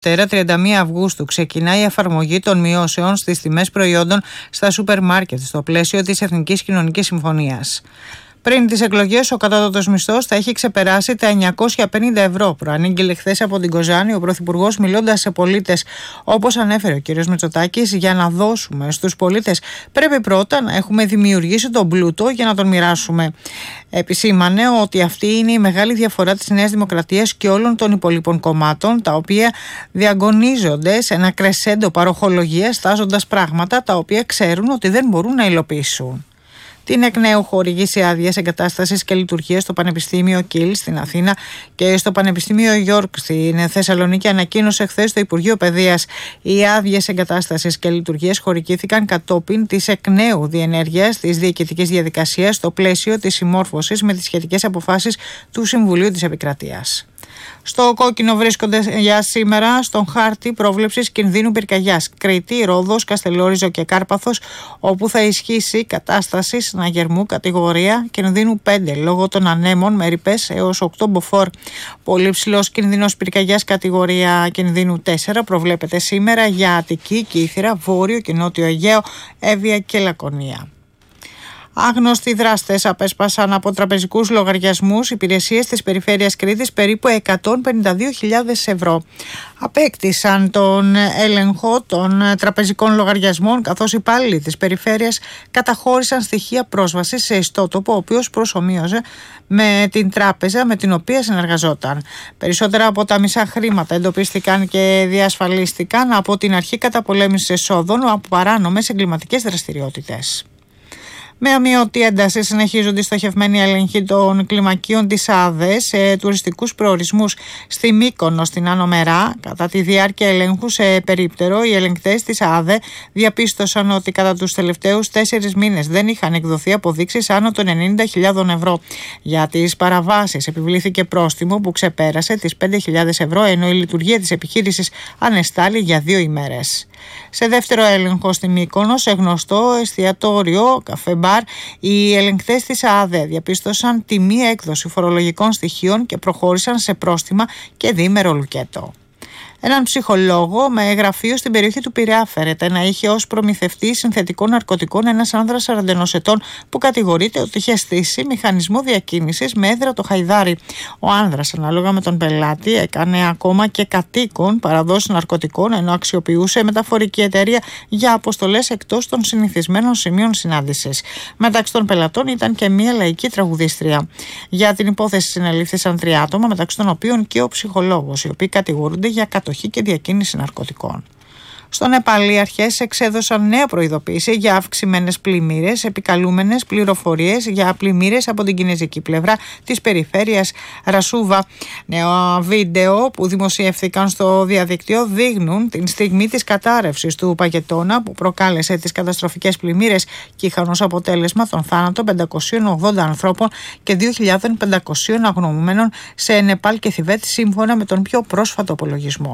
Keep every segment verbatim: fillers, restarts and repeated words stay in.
τριάντα μία Αυγούστου ξεκινάει η εφαρμογή των μειώσεων στις τιμές προϊόντων στα σούπερ μάρκετ στο πλαίσιο της Εθνικής Κοινωνικής Συμφωνίας. Πριν τις εκλογές, ο κατώτατος μισθός θα έχει ξεπεράσει τα εννιακόσια πενήντα ευρώ. Προανήγγειλε χθες από την Κοζάνη ο Πρωθυπουργός, μιλώντας σε πολίτες. Όπως ανέφερε ο κ. Μητσοτάκης, για να δώσουμε στους πολίτες πρέπει πρώτα να έχουμε δημιουργήσει τον πλούτο για να τον μοιράσουμε. Επισήμανε ότι αυτή είναι η μεγάλη διαφορά της Νέας Δημοκρατίας και όλων των υπολείπων κομμάτων, τα οποία διαγωνίζονται σε ένα κρεσέντο παροχολογίας, στάζοντας πράγματα τα οποία ξέρουν ότι δεν μπορούν να υλοποιήσουν. Την εκ νέου χορηγήσει άδειες εγκατάστασης και λειτουργίας στο Πανεπιστήμιο Κιλ στην Αθήνα και στο Πανεπιστήμιο Γιόρκ στην Θεσσαλονίκη, ανακοίνωσε χθες το Υπουργείο Παιδείας. Οι άδειες εγκατάστασης και λειτουργίας χορηγήθηκαν κατόπιν της εκ νέου διενέργειας της διοικητικής διαδικασίας στο πλαίσιο της συμμόρφωσης με τις σχετικές αποφάσεις του Συμβουλίου της Επικρατείας. Στο κόκκινο βρίσκονται για σήμερα στον χάρτη πρόβλεψης κινδύνου πυρκαγιάς Κρήτη, Ρόδος, Καστελόριζο και Κάρπαθος, όπου θα ισχύσει κατάσταση συναγερμού κατηγορία κινδύνου πέντε λόγω των ανέμων με ρηπές έως οκτώ μποφόρ. Πολύ ψηλός κίνδυνος πυρκαγιάς κατηγορία κινδύνου τέσσερα προβλέπεται σήμερα για Αττική, Κύθυρα, Βόρειο και Νότιο Αιγαίο, Εύβοια και Λακωνία. Άγνωστοι δράστες απέσπασαν από τραπεζικούς λογαριασμούς υπηρεσίες της περιφέρειας Κρήτης περίπου εκατόν πενήντα δύο χιλιάδες ευρώ. Απέκτησαν τον έλεγχο των τραπεζικών λογαριασμών, καθώς οι υπάλληλοι της περιφέρειας καταχώρησαν στοιχεία πρόσβασης σε ιστότοπο, ο οποίος προσομοίωζε με την τράπεζα με την οποία συνεργαζόταν. Περισσότερα από τα μισά χρήματα εντοπίστηκαν και διασφαλίστηκαν από την Αρχή Καταπολέμησης Εσόδων από παράνομες εγκληματικές δραστηριότητες. Με αμοιωτή ένταση συνεχίζονται οι στοχευμένοι έλεγχοι των κλιμακίων της ΑΔΕ σε τουριστικούς προορισμούς στη Μύκονο, στην Άνω Μερά. Κατά τη διάρκεια ελέγχου σε περίπτερο, οι ελεγκτές της ΑΔΕ διαπίστωσαν ότι κατά τους τελευταίους τέσσερις μήνες δεν είχαν εκδοθεί αποδείξεις άνω των ενενήντα χιλιάδων ευρώ. Για τις παραβάσεις επιβλήθηκε πρόστιμο που ξεπέρασε τις πέντε χιλιάδες ευρώ, ενώ η λειτουργία της επιχείρησης ανεστάλλει για δύο ημέρες. Σε δεύτερο έλεγχο στη Μύκονο, σε γνωστό εστιατόριο, καφέ μπαρ, οι ελεγκτές της ΑΔΕ διαπίστωσαν τη μη έκδοση φορολογικών στοιχείων και προχώρησαν σε πρόστιμα και διήμερο λουκέτο. Έναν ψυχολόγο με γραφείο στην περιοχή του Πειραιά φέρεται να είχε ως προμηθευτή συνθετικών ναρκωτικών ένας άνδρας σαράντα ενός ετών που κατηγορείται ότι είχε στήσει μηχανισμό διακίνησης με έδρα το Χαϊδάρι. Ο άνδρας, ανάλογα με τον πελάτη, έκανε ακόμα και κατοίκον παραδόσεις ναρκωτικών, ενώ αξιοποιούσε μεταφορική εταιρεία για αποστολές εκτός των συνηθισμένων σημείων συνάντησης. Μεταξύ των πελατών ήταν και μία λαϊκή τραγουδίστρια. Για την υπόθεση συνελήφθησαν τρία άτομα, μεταξύ των οποίων και ο ψυχολόγος, οι οποίοι κατηγορούνται για κατοχή και διακίνηση ναρκωτικών. Στο Νεπάλ, οι αρχές εξέδωσαν νέα προειδοποίηση για αυξημένες πλημμύρες, επικαλούμενες πληροφορίες για πλημμύρες από την κινέζικη πλευρά της περιφέρειας Ρασούβα. Νέα βίντεο που δημοσιεύθηκαν στο διαδίκτυο δείχνουν την στιγμή της κατάρρευσης του παγετώνα που προκάλεσε τις καταστροφικές πλημμύρες και είχαν ως αποτέλεσμα τον θάνατο πεντακοσίων ογδόντα ανθρώπων και δύο χιλιάδες πεντακόσιων αγνοούμενων σε Νεπάλ και Θιβέτ, σύμφωνα με τον πιο πρόσφατο απολογισμό.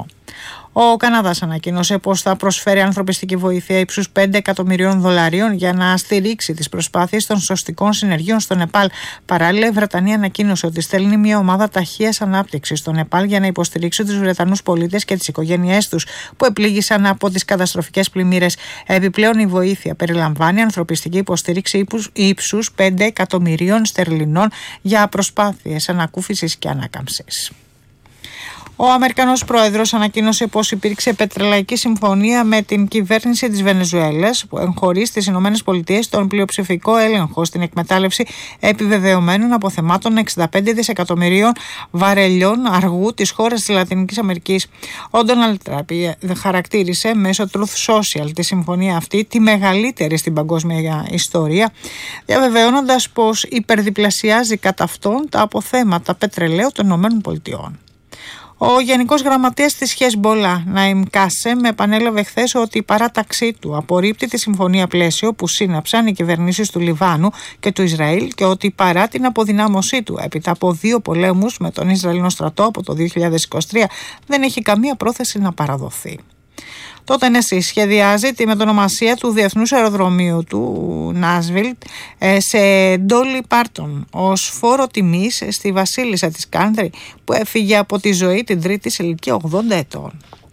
Ο Καναδάς ανακοίνωσε πως θα προσφέρει ανθρωπιστική βοήθεια ύψους πέντε εκατομμυρίων δολαρίων για να στηρίξει τις προσπάθειες των σωστικών συνεργείων στο Νεπάλ. Παράλληλα, η Βρετανία ανακοίνωσε ότι στέλνει μια ομάδα ταχείας ανάπτυξης στο Νεπάλ για να υποστηρίξει τους Βρετανούς πολίτες και τις οικογένειές τους που επλήγησαν από τις καταστροφικές πλημμύρες. Επιπλέον, η βοήθεια περιλαμβάνει ανθρωπιστική υποστήριξη ύψους πέντε εκατομμυρίων στερλινών για προσπάθειες ανακούφισης και ανάκαμψης. Ο Αμερικανός πρόεδρος ανακοίνωσε πως υπήρξε πετρελαϊκή συμφωνία με την κυβέρνηση της Βενεζουέλας που εγχωρεί στις Ηνωμένες Πολιτείες τον πλειοψηφικό έλεγχο στην εκμετάλλευση επιβεβαιωμένων αποθεμάτων εξήντα πέντε δισεκατομμυρίων βαρελιών αργού της χώρας της Λατινικής Αμερικής. Ο Ντόναλντ Τραμπ χαρακτήρισε μέσω Truth Social τη συμφωνία αυτή τη μεγαλύτερη στην παγκόσμια ιστορία, διαβεβαιώνοντας πως υπερδιπλασιάζει κατά αυτόν τα αποθέματα πετρελαίου των Ηνωμένων Πολιτειών. Ο Γενικός Γραμματέας της Χεσμπολά, Ναΐμ Κάσεμ, επανέλαβε χθες ότι η παράταξή του απορρίπτει τη συμφωνία πλαίσιο που σύναψαν οι κυβερνήσεις του Λιβάνου και του Ισραήλ και ότι παρά την αποδυνάμωσή του έπειτα από δύο πολέμους με τον Ισραηλινό στρατό από το δύο χιλιάδες είκοσι τρία δεν έχει καμία πρόθεση να παραδοθεί. Το Τενεσί σχεδιάζει τη μετονομασία του Διεθνούς Αεροδρομίου του Νάσβιλ σε Ντόλι Πάρτον ως φόρο τιμής στη βασίλισσα της Κάντερη που έφυγε από τη ζωή την Τρίτη σε ηλικία ογδόντα ετών.